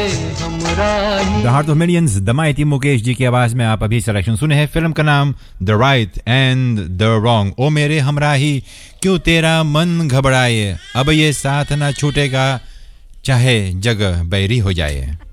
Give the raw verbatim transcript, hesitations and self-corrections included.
The heart of millions दमायती Mukesh ji की आवाज में आप अभी सिलेक्शन सुने हैं. फिल्म का नाम द राइट एंड द रॉन्ग. ओ मेरे हमराही क्यों तेरा मन घबराए, अब ये साथ ना छूटेगा चाहे जग बैरी हो जाए.